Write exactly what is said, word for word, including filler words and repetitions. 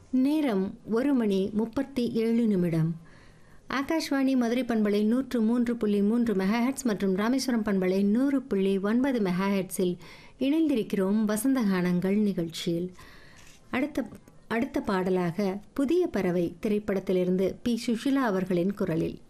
நேரம் ஒரு மணி முப்பத்தி ஏழு நிமிடம். ஆகாஷ்வாணி மதுரை பண்பலை நூற்று மூன்று புள்ளி மூன்று மெகாஹெட்ஸ் மற்றும் ராமேஸ்வரம் பண்பலை நூறு புள்ளி ஒன்பது மெகாஹெட்ஸில் இணைந்திருக்கிறோம் வசந்தகானங்கள் நிகழ்ச்சியில். அடுத்த அடுத்த பாடலாக புதிய பறவை திரைப்படத்திலிருந்து பி சுஷிலா அவர்களின் குரலில்